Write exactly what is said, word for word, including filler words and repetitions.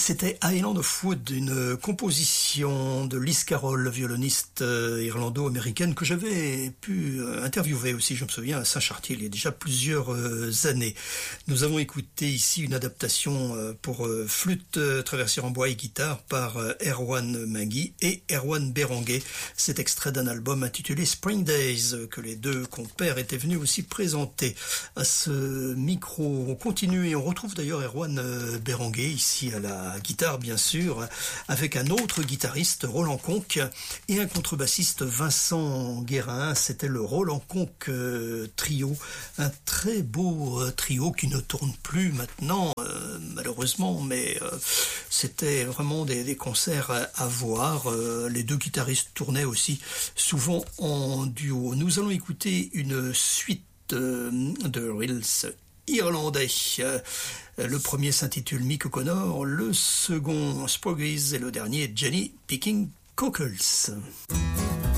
C'était Island of Wood, une composition de Liz Carroll, violoniste irlando-américaine que j'avais pu interviewer aussi, je me souviens, à Saint-Chartier il y a déjà plusieurs années. Nous avons écouté ici une adaptation pour flûte traversière en bois et guitare par Erwan Mingui et Erwan Berenguer. Cet extrait d'un album intitulé Spring Days que les deux compères étaient venus aussi présenter à ce micro. On continue et on retrouve d'ailleurs Erwan Berenguer ici à la guitare bien sûr, avec un autre guitariste, Roland Conque, et un contrebassiste, Vincent Guérin. C'était le Roland Conque euh, trio, un très beau euh, trio qui ne tourne plus maintenant euh, malheureusement, mais euh, c'était vraiment des, des concerts à, à voir. Euh, les deux guitaristes tournaient aussi souvent en duo. Nous allons écouter une suite euh, de reels irlandais. Euh, le premier s'intitule Mick O'Connor, le second Sproggies et le dernier Jenny Picking Cockles.